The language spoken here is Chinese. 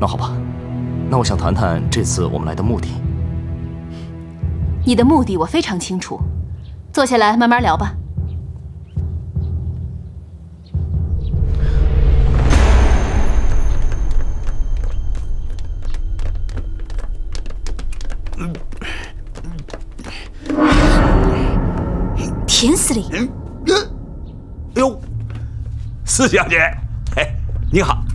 那好吧，那我想谈谈这次我们来的目的。 你的目的我非常清楚，坐下来慢慢聊吧。甜死你！ 哎呦，四小姐，哎，你好。